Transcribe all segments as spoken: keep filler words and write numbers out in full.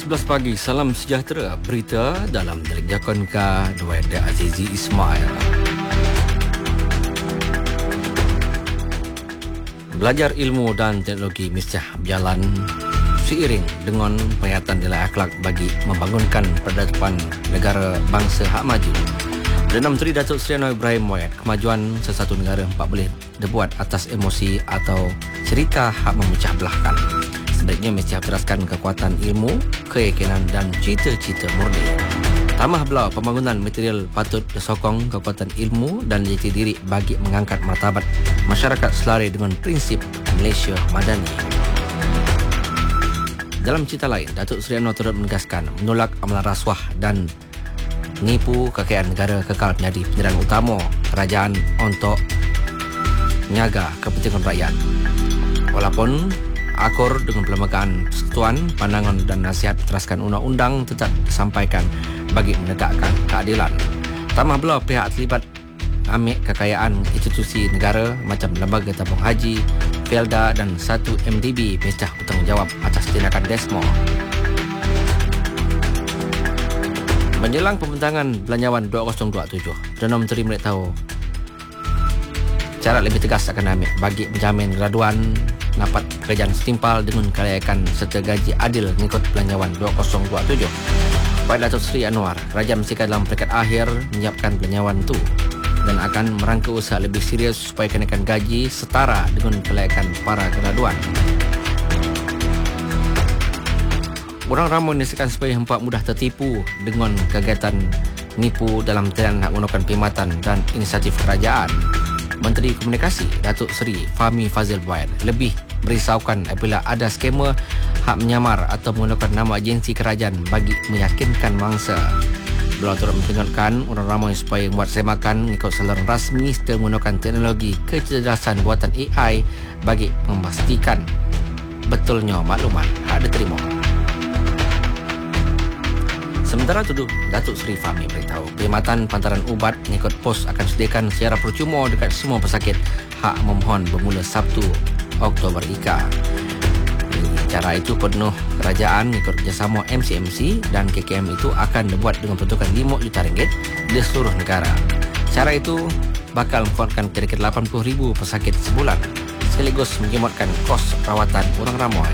sebelas pagi, salam sejahtera. Berita dalam Delegakon Ka Dwayda Azizi Ismail. Belajar ilmu dan teknologi mesti berjalan seiring dengan peningkatan nilai akhlak bagi membangunkan peradaban negara bangsa hak maju. Perdana Menteri Datuk Seri Anwar Ibrahim Wayad, kemajuan sesuatu negara tak boleh dibuat atas emosi atau cerita hak memecah belahkan. Sebaliknya mesti teraskan kekuatan ilmu, keyakinan dan cita-cita murni. Tambah pula pembangunan material patut disokong kekuatan ilmu dan jati diri bagi mengangkat martabat masyarakat selari dengan prinsip Malaysia Madani. Dalam cerita lain, Datuk Seri Anwar turut menegaskan menolak amalan rasuah dan nipu kekayaan negara kekal menjadi penyedaran utama kerajaan untuk menjaga kepentingan rakyat. Walaupun akur dengan perlembagaan persekutuan, pandangan dan nasihat teraskan undang-undang tetap disampaikan bagi menegakkan keadilan. Tambah pula pihak terlibat ambil kekayaan institusi negara macam Lembaga Tabung Haji, Felda dan satu M D B mesti bertanggungjawab atas tindakan desmo. Menjelang pembentangan Belanjawan dua ribu dua puluh tujuh, Perdana Menteri memberitahu cara lebih tegas akan ambil bagi menjamin graduan dapat pekerjaan setimpal dengan kelayakan serta gaji adil mengikut Belanjawan dua ribu dua puluh tujuh. Pada Datuk Seri Anwar, kerajaan mesti dalam peringkat akhir menyiapkan Belanjawan itu dan akan merangka usaha lebih serius supaya kenaikan gaji setara dengan kelayakan para graduan. Orang ramai menyesakan supaya hampa mudah tertipu dengan kegiatan nipu dalam talian hak menggunakan perkhidmatan dan inisiatif kerajaan. Menteri Komunikasi Datuk Seri Fahmi Fadzil Wayad lebih merisaukan apabila ada skema hak menyamar atau menggunakan nama agensi kerajaan bagi meyakinkan mangsa. Beliau turut memperingatkan orang ramai supaya buat semakan mengikut saluran rasmi serta menggunakan teknologi kecerdasan buatan A I bagi memastikan betulnya maklumat hak diterima. Sementara itu, Datuk Seri Fahmi beritahu perkhidmatan pantaran ubat mengikut pos akan sediakan secara percuma dekat semua pesakit hak memohon bermula Sabtu Oktober Ika. Cara itu penuh kerajaan mengikut kerjasama M C M C dan K K M itu akan dibuat dengan peruntukan lima juta ringgit di seluruh negara. Cara itu bakal memperkuatkan kira-kira lapan puluh ribu pesakit sebulan sekaligus menghematkan kos perawatan orang ramai.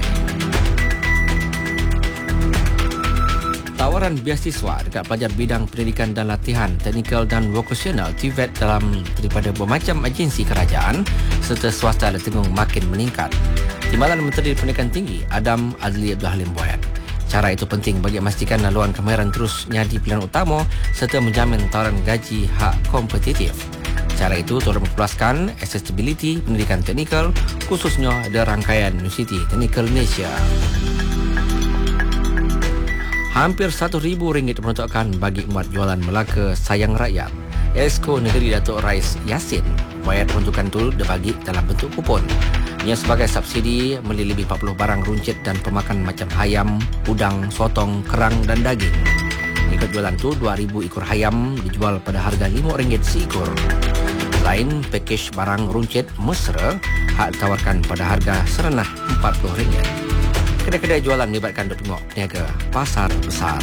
Tawaran beasiswa dekat pelajar bidang pendidikan dan latihan teknikal dan vokasional T V E T dalam daripada bermacam agensi kerajaan serta swasta di Tengah makin meningkat. Timbalan Menteri Pendidikan Tinggi Adam Azli Abdul Halim Wayad. Cara itu penting bagi memastikan laluan kemahiran terus menjadi pilihan utama serta menjamin tawaran gaji hak kompetitif. Cara itu turut memperluaskan accessibility pendidikan teknikal khususnya di rangkaian Universiti Teknikal Malaysia. Hampir satu ribu ringgit diperuntukkan bagi muat jualan Melaka Sayang Rakyat. Esko Negeri Datuk Rais Yasin, Wayad peruntukan itu dibagi dalam bentuk kupon. Ia sebagai subsidi beli lebih empat puluh barang runcit dan pemakan macam ayam, udang, sotong, kerang dan daging. Ikut jualan itu dua ribu ekor ayam dijual pada harga lima ringgit seekor. Selain pakej barang runcit mesra, hak ditawarkan pada harga serendah empat puluh ringgit. Kedai-kedai jualan melibatkan dua tengok peniaga pasar besar.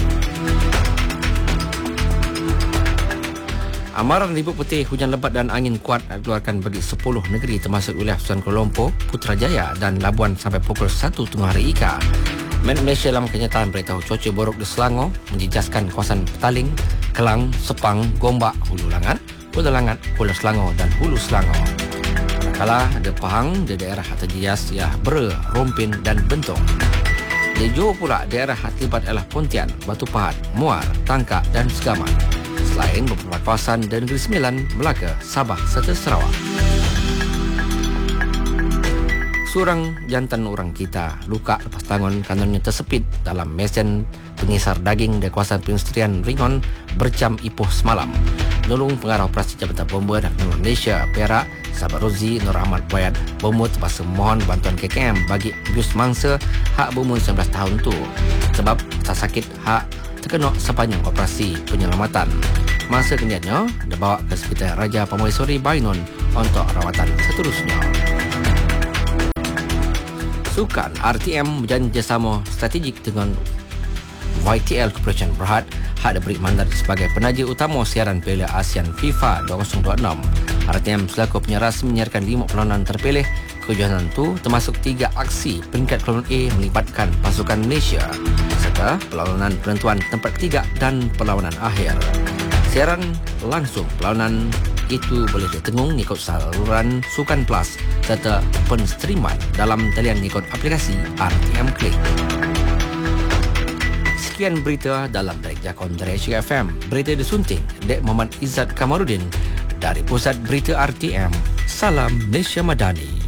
Amaran ribut putih, hujan lebat dan angin kuat dikeluarkan bagi sepuluh negeri termasuk wilayah Sudan Kuala Lumpur, Putrajaya dan Labuan sampai pukul satu tengah hari Ika. Met Malaysia dalam kenyataan beritahu cuaca buruk di Selangor menjejaskan kawasan Petaling, Kelang, Sepang, Gombak, Hulu Langat, Pulau Langat, Pulau Selangor dan Hulu Selangor. Manakala ada Pahang di daerah terjejas ialah Bera, Rompin dan Bentong. Di Johor pula daerah terlibat ialah Pontian, Batu Pahat, Muar, Tangkak dan Segamat. Selain beberapa kawasan di Negeri Sembilan, Melaka, Sabah serta Sarawak. Seorang jantan orang kita luka lepas tangan kanannya tersepit dalam mesin pengisar daging di kawasan perindustrian Ringon berjam Ipoh semalam. Nolong pengarah operasi Jabatan Bomba dan Malaysia Perak, Sahabat Rozi Nur Ahmad Wayad berumur terpaksa mohon bantuan K K M bagi bius mangsa hak berumur sembilan belas tahun tu sebab tak sakit hak terkena sepanjang operasi penyelamatan. Masa kemudiannya dibawa ke Hospital Raja Pamaisuri Bainon untuk rawatan seterusnya. Sukan R T M berjanji kerjasama strategik dengan Y T L Corporation Berhad hak diberi mandat sebagai penaja utama siaran Piala ASEAN FIFA dua ribu dua puluh enam. R T M selaku penyiaras menyiarkan lima perlawanan terpilih. Kejohanan itu termasuk tiga aksi peringkat Keluaran A melibatkan pasukan Malaysia serta perlawanan penentuan tempat ketiga dan perlawanan akhir. Siaran langsung perlawanan itu boleh ditengung mengikut saluran Sukan Plus serta penstriman dalam talian mengikut aplikasi R T M Click. Sekian berita dalam Direct Jakon dari H K F M. Berita disunting Dek Muhammad Izzat Kamarudin dari Pusat Berita R T M. Salam Malaysia Madani.